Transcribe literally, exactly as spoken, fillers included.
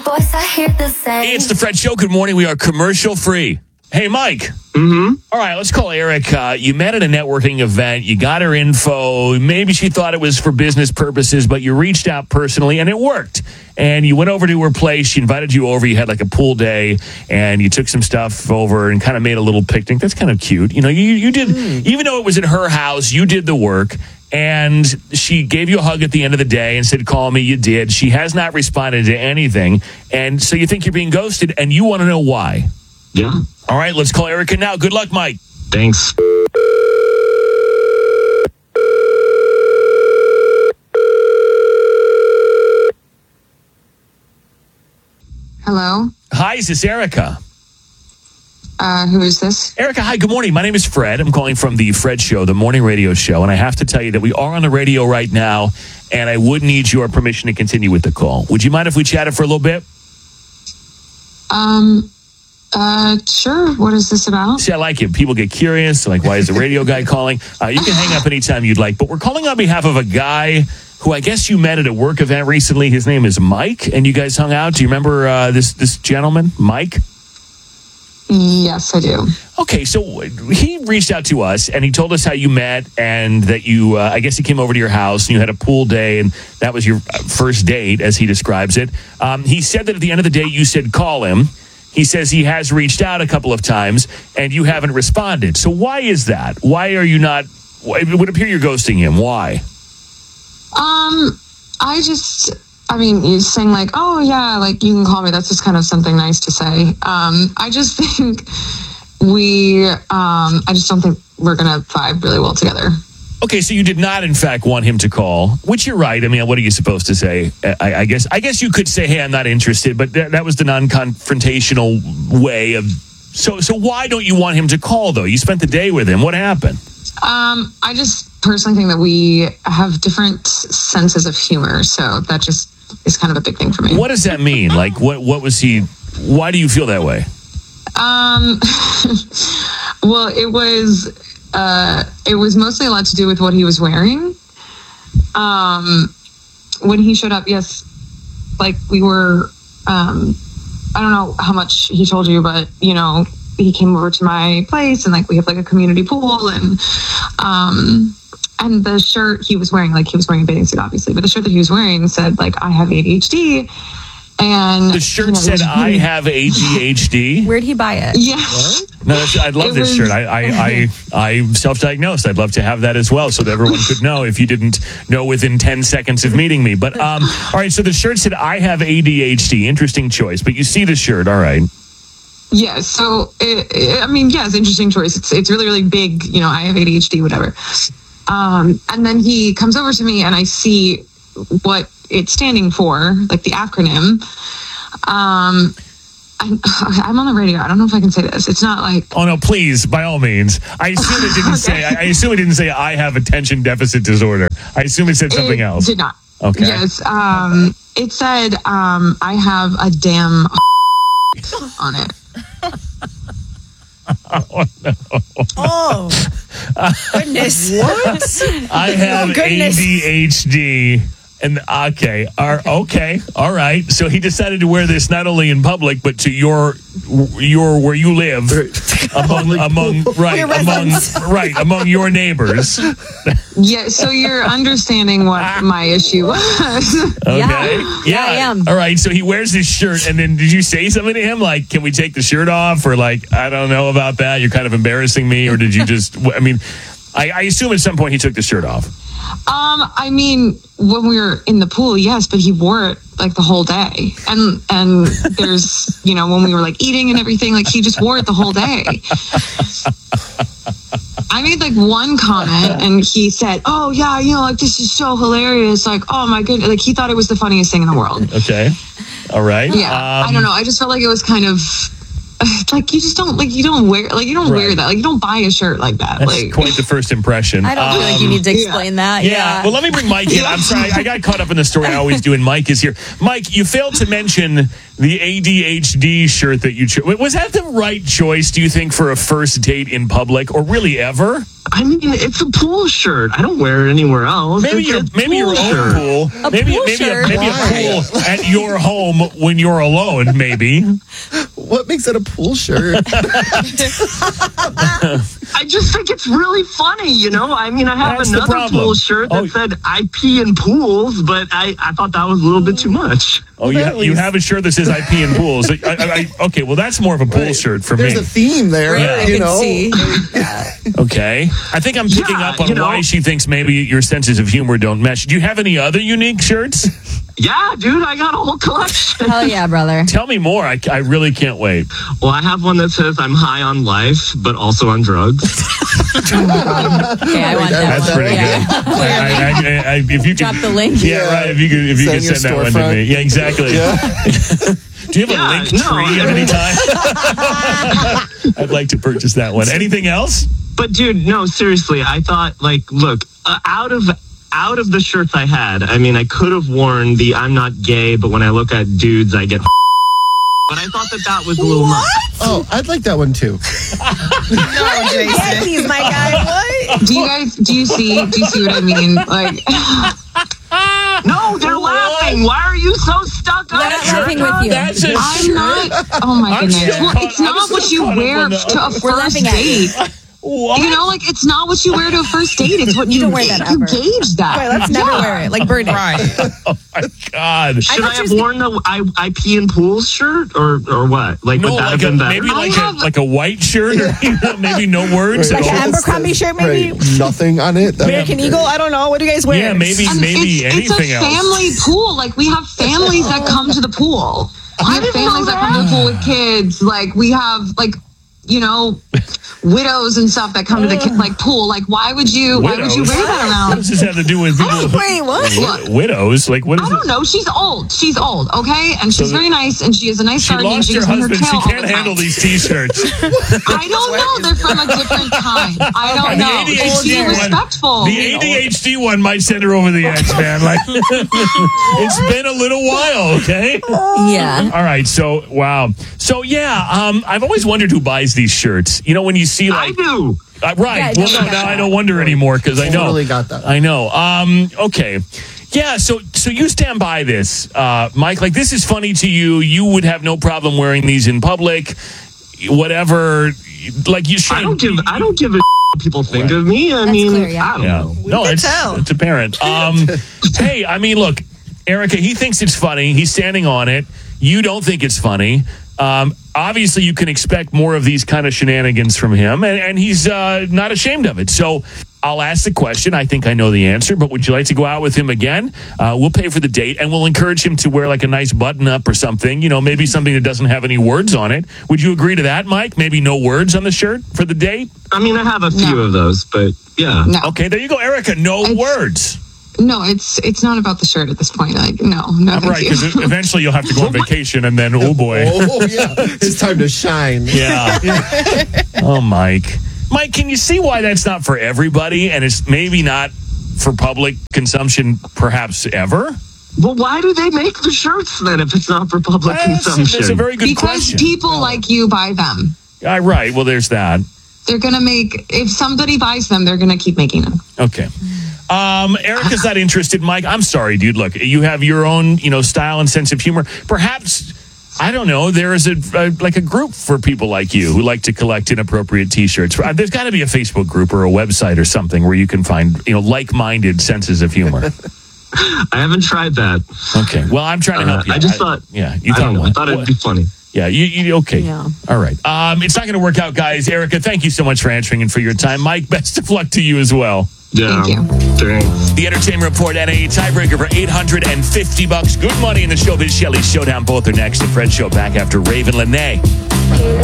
Voice, I hear the same. It's the Fred Show. Good morning. We are commercial free. Hey, Mike. Mm-hmm. All right, let's call Erica. You met at a networking event. You got her info. Maybe she thought it was for business purposes, but you reached out personally, and it worked. And you went over to her place. She invited you over. You had like a pool day, and you took some stuff over and kind of made a little picnic. That's kind of cute. You know, you, you did, mm. even though it was at her house, you did the work. And she gave you a hug at the end of the day and said, call me. You did. She has not responded to anything. And so you think you're being ghosted, and you want to know why. Yeah. All right, let's call Erica now. Good luck, Mike. Thanks. Hello? Hi, is this Erica? Uh, who is this? Erica, hi, good morning. My name is Fred. I'm calling from the Fred Show, the morning radio show. And I have to tell you that we are on the radio right now, and I would need your permission to continue with the call. Would you mind if we chatted for a little bit? Um, uh, sure. What is this about? See, I like it. People get curious, like, why is the radio guy calling? Uh, you can hang up anytime you'd like, but we're calling on behalf of a guy who I guess you met at a work event recently. His name is Mike, and you guys hung out. Do you remember uh, this this gentleman, Mike? Yes, I do. Okay, so he reached out to us, and he told us how you met, and that you, uh, I guess he came over to your house, and you had a pool day, and that was your first date, as he describes it. Um, he said that at the end of the day, you said call him. He says he has reached out a couple of times, and you haven't responded. So why is that? Why are you not, it would appear you're ghosting him. Why? Um, I just... I mean, you're saying like, oh, yeah, like, you can call me. That's just kind of something nice to say. Um, I just think we, um, I just don't think we're going to vibe really well together. Okay, so you did not, in fact, want him to call, which you're right. I mean, what are you supposed to say? I, I guess I guess you could say, hey, I'm not interested, but th- that was the non-confrontational way of... So, so why don't you want him to call, though? You spent the day with him. What happened? Um, I just personally think that we have different senses of humor, so that just is kind of a big thing for me. What does that mean? Like, what what was he... Why do you feel that way? Um, well, it was, uh, it was mostly a lot to do with what he was wearing. Um, when he showed up, yes, like, we were, um, I don't know how much he told you, but, you know, he came over to my place, and like we have like a community pool, and um and the shirt he was wearing, like he was wearing a bathing suit obviously, but the shirt that he was wearing said like I have A D H D, and the shirt you know, said I have A D H D. Where'd he buy it? Yeah. No, that's, I'd love It this was- shirt. I, I, I, I'm self-diagnosed. I'd love to have that as well, so that everyone could know if you didn't know within ten seconds of meeting me. But um, all right, so the shirt said I have A D H D. Interesting choice. But you see the shirt, all right. Yeah, so it, it, I mean, yeah, it's an interesting choice. It's it's really really big. You know, I have A D H D, whatever. Um, and then he comes over to me, and I see what it's standing for, like the acronym. Um, I, I'm on the radio. I don't know if I can say this. It's not like. Oh no, please, by all means. I assume it didn't Okay. say. I, I assume it didn't say I have attention deficit disorder. I assume it said something it else. Did not. Okay. Yes. Um, it said um, I have a damn on it. Oh no. Oh, goodness. What? I have Oh, A goodness. D H D. And okay, are okay, all right. So he decided to wear this not only in public, but to your your where you live, among among right Your among residence. right among your neighbors. Yeah, so you're understanding what my issue was. Okay, Yeah. Yeah, I am. All right, so he wears this shirt, and then did you say something to him like, "Can we take the shirt off?" Or like, "I don't know about that. You're kind of embarrassing me." Or did you just? I mean, I, I assume at some point he took the shirt off. Um, I mean, when we were in the pool, yes, but he wore it like the whole day. And and there's, you know, when we were like eating and everything, like he just wore it the whole day. I made like one comment, and he said, "Oh yeah, you know, like this is so hilarious. Like, oh my goodness, like he thought it was the funniest thing in the world." Okay, all right. Yeah, Um, I don't know. I just felt like it was kind of like, you just don't, like, you don't wear, like, you don't wear Right. that. Like, you don't buy a shirt like that. That's like, quite the first impression. I don't feel like you need to explain that. Yeah. Yeah. Well, let me bring Mike in. I'm sorry. I got caught up in the story I always do, and Mike is here. Mike, you failed to mention the A D H D shirt that you chose. Was that the right choice, do you think, for a first date in public, or really ever? I mean, it's a pool shirt. I don't wear it anywhere else. Maybe It's your a maybe your pool own shirt. pool. A maybe pool maybe shirt? a, maybe a Why? pool at your home when you're alone. Maybe. What makes it a pool shirt? I just think it's really funny, you know? I mean, I have That's the another problem. pool shirt that Oh. said I pee in pools, but I, I thought that was a little bit too much. Oh, you, at you least- have a shirt that says I pee in pools. I, I, I, okay, well that's more of a pool shirt for There's me. a theme there, Yeah. I you can know. see. Okay. I think I'm picking Yeah, up on you know- why she thinks maybe your senses of humor don't mesh. Do you have any other unique shirts? Yeah, dude, I got a whole collection. Hell yeah, brother. Tell me more. I, I really can't wait. Well, I have one that says I'm high on life, but also on drugs. Okay, I want that That's one. pretty Yeah. good. I, I, I, I, if you could, Drop the link. Yeah, right. If you could, if you Send could your send that one to storefront. me. Yeah, exactly. Do you have a Yeah, link no, tree of I- any time? I'd like to purchase that one. Anything else? But dude, no, seriously, I thought like, look, uh, out of out of the shirts I had, I mean, I could have worn the "I'm not gay, but when I look at dudes, I get." But I thought that that was a little much. Oh, I'd like that one too. Yeah, he's my guy. What? do you guys, do you see, do you see what I mean? Like, No, they're laughing. Why are you so stuck on We're it? not laughing with you. That's a I'm shirt. not, oh my I'm goodness. still Well, caught- it's I'm not still what you caught up wear on the- to a We're first laughing at you. date. What? You know, like, it's not what you wear to a first date. It's what you, don't wear that you ever. gauge that. Wait, let's never Yeah. wear it. Like bird Right. Oh my God. Should I I, thought you have was worn the I, I pee in pools shirt or or what? Like No, would that like have a, been better? maybe like I have- a like a white shirt, or you know, maybe no words Right. at Like an all. Abercrombie shirt, maybe? Right. Nothing on it. That- American Eagle? I don't know. What do you guys wear? Yeah, maybe And maybe it's, anything it's a else. family pool. Like, we have families that come to the pool. We have didn't families know that come to the pool with kids. Like, we have, like, you know, widows and stuff that come to the ki- like pool. Like, why would you? Why would you Widows? wear that What around? does this have to do with people? Wait, what? Wi- Widows? Like what is I it? don't know. She's old. She's old. Okay, and she's So very nice, and she has a nice She garden. and lost she her goes on her husband. tail She all can't the time. handle these T-shirts. I don't know. They're from a different time. I don't The know. A D H D Just be one- respectful. The A D H D one might send her over the edge, man. Like it's been a little while. Okay. Yeah. All right. So wow. So yeah. Um, I've always wondered who buys these shirts. You know, when you see I like. do. Uh, right. Yeah, I well, do no, get now I that. don't wonder anymore because I know. Totally got that. I know. Um, okay. Yeah. So, so you stand by this, uh, Mike. Like this is funny to you. You would have no problem wearing these in public, whatever. Like you should. I don't give I don't give a what people think Right. of me. I That's mean, clear, yeah. I don't Yeah. know. No, can it's tell. it's apparent. Um, hey, I mean, look, Erica. He thinks it's funny. He's standing on it. You don't think it's funny. Um, obviously, you can expect more of these kind of shenanigans from him, and, and he's uh, not ashamed of it. So I'll ask the question. I think I know the answer, but would you like to go out with him again? Uh, we'll pay for the date, and we'll encourage him to wear like a nice button-up or something. You know, maybe something that doesn't have any words on it. Would you agree to that, Mike? Maybe no words on the shirt for the date? I mean, I have a few No. of those, but yeah. No. Okay, there you go, Erica. No It's- words. No, it's it's not about the shirt at this point. Like, no, no, thank Right, you. because eventually you'll have to go on vacation, and then, oh boy. Oh yeah, it's time to shine. Yeah. Oh, Mike. Mike, can you see why that's not for everybody, and it's maybe not for public consumption, perhaps ever? Well, why do they make the shirts then if it's not for public That's, consumption? that's a very good because question. people like you buy them. Ah, right. Well, there's that. They're gonna make. If somebody buys them, they're gonna keep making them. Okay. Um, Erica's not interested, Mike. I'm sorry, dude. Look, you have your own, you know, style and sense of humor. Perhaps, I don't know, there is a, a like a group for people like you who like to collect inappropriate T-shirts. Uh, There's got to be a Facebook group or a website or something where you can find, you know, like-minded senses of humor. I haven't tried that. Okay. Well, I'm trying to help Uh, you. I just thought. Yeah. You I don't know. I what? thought it'd be funny. Yeah, you, you okay. Yeah. All right. Um, it's not going to work out, guys. Erica, thank you so much for answering and for your time. Mike, best of luck to you as well. Yeah. Thank you. Thanks. The Entertainment Report N A tiebreaker for eight hundred fifty bucks. Good money in the Showbiz Shelley Showdown. Both are next. The Fred Show back after Raven Lene.